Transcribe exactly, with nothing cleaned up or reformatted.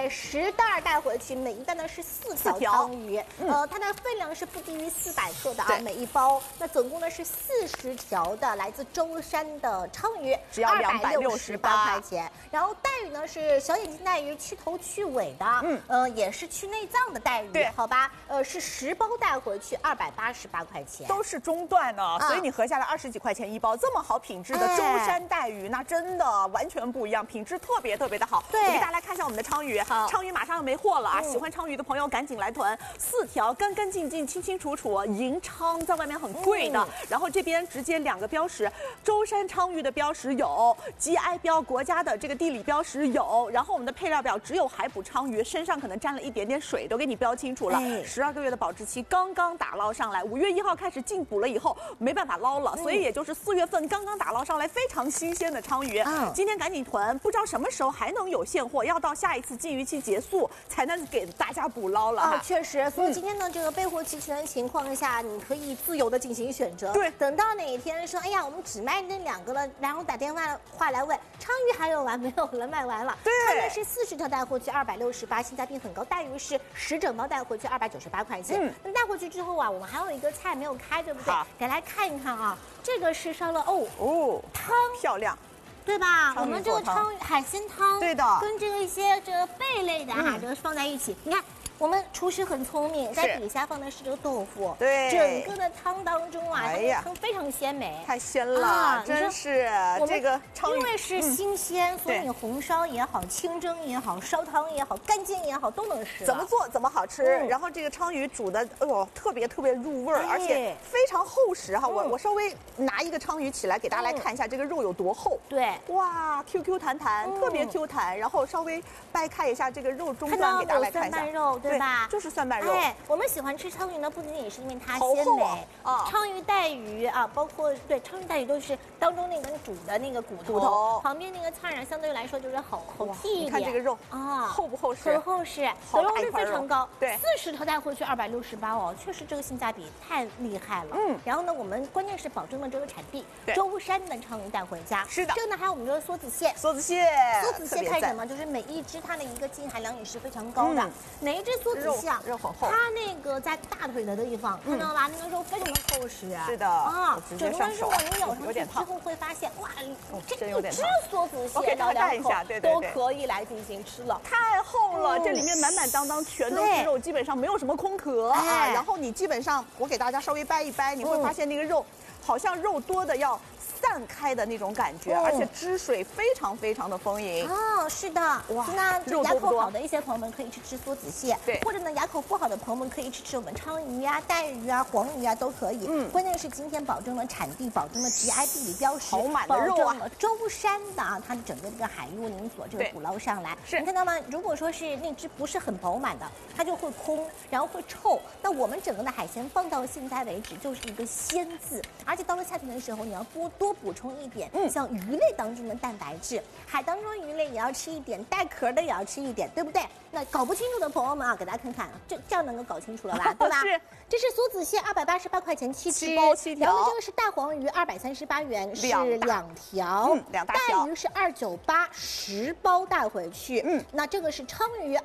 对，十袋带回去，每一袋呢是四条鲳鱼，嗯、呃，它的分量是不低于四百克的啊，每一包。那总共呢是四十条的来自舟山的鲳鱼， 只要两百六十八块钱。然后带鱼呢是小眼睛带鱼，去头去尾的，嗯，呃，也是去内脏的带鱼，对，好吧，呃，是十包带回去二百八十八块钱， 都是中段呢，啊、所以你合下来二十几块钱一包，这么好品质的舟山带鱼，哎、那真的完全不一样，品质特别特别的好。 对， 我给大家来看一下我们的鲳鱼，鲳鱼马上要没货了啊！嗯、喜欢鲳鱼的朋友赶紧来囤，四条干干净净、清清楚楚，银鲳在外面很贵的，嗯、然后这边直接两个标识，舟山鲳鱼的标识有 G I 标，国家的这个地理标识有，然后我们的配料表只有海捕鲳鱼身上可能沾了一点点水，都给你标清楚了。十二、哎、个月的保质期，刚刚打捞上来，五月一号开始进捕了以后没办法捞了，嗯、所以也就是四月份刚刚打捞上来，非常新鲜的鲳鱼。嗯、今天赶紧囤，不知道什么时候还能有现货，要到下一次禁渔期结束才能给大家捕捞了。 啊，确实，所以今天呢，这个备货齐全的情况下，你可以自由的进行选择。 对， 等到哪一天说，哎呀，我们只卖那两个了，然后打电话话来问，鲳鱼还有完没有了？卖完了。 对， 鲳鱼是四十条带回去二百六十八，性价比很高。带鱼是十整包带回去二百九十八块钱。嗯，那带回去之后啊，我们还有一个菜没有开，对不对？好，给来看一看啊，这个是烧了哦哦汤， 漂亮。 对吧？我们这个鲳鱼海鲜汤， 对的， 跟这个一些这个贝类的哈、啊，这个放在一起，你看。我们厨师很聪明，在底下放的是这个豆腐， 对， 整个的汤当中啊， 哎呀， 汤非常鲜美， 太鲜了，啊、真是这个鲳鱼， 因为是新鲜，嗯、所以你红烧也好，清蒸也好，烧汤也好，干煎也好，都能吃。 怎么做怎么好吃。嗯、然后这个鲳鱼煮的，哎呦，特别特别入味儿，哎、而且非常厚实哈。嗯、我我稍微拿一个鲳鱼起来给大家来看一下，这个肉有多厚。 对， 哇 ，Q Q 弹弹，嗯、特别 Q 弹。然后稍微掰开一下这个肉中段，给大家来看一下。 肉对吧？ 就是蒜瓣肉。 哎，我们喜欢吃鲳鱼呢，不仅仅是因为它鲜美啊，鲳鱼带鱼啊，包括对鲳鱼带鱼都是当中那根煮的那个骨头，骨头旁边那个菜呢，相对来说就是好好剔一点。 你看这个肉啊，厚不厚实？ 很厚实，可肉是非常高。 对， 四十条带回去二百六十八哦，确实这个性价比太厉害了。嗯，然后呢，我们关键是保证了这个产地，舟山的鲳鱼带回家。 是的， 这个呢还有我们这个梭子蟹， 梭子蟹， 梭子蟹看什么？就是每一只它的一个筋含量也是非常高的，每一只梭子蟹肉很厚， 它那个在大腿的地方，看到吧？那个肉非常的厚实。 是的啊， 整个是我你咬上去之后会发现，哇，这一只梭子蟹， 我给大家看一下，对对对，都可以来进行吃了。 太厚了，这里面满满当当全都是肉，基本上没有什么空壳啊。然后你基本上，我给大家稍微掰一掰，你会发现那个肉好像肉多的要散开的那种感觉，而且汁水非常非常的丰盈。 哦，是的，哇，那牙口好的一些朋友们可以去吃梭子蟹， 对， 或者呢牙口不好的朋友们可以去吃我们鲳鱼啊、带鱼啊、黄鱼啊都可以。嗯，关键是今天保证了产地，保证了 G I 地理标识， 好满的肉啊， 舟山的啊，它的整个这个海域物林所这个捕捞上来，是你看到吗？如果说是那只不是很饱满的，它就会空，然后会臭。那我们整个的海鲜放到现在为止就是一个鲜字，而且到了夏天的时候，你要多多补充一点，嗯，像鱼类当中的蛋白质，海当中鱼类也要吃一点，带壳的也要吃一点，对不对？那搞不清楚的朋友们啊，给大家看看，这这样能够搞清楚了吧？对吧？ 是， 这是梭子蟹二百八十八块钱七只， 七包七条。 然后这个是大黄鱼二百三十八元，是两条， 嗯，两大条。 带鱼是二九八，十包带回去。嗯，那这个是鲳鱼。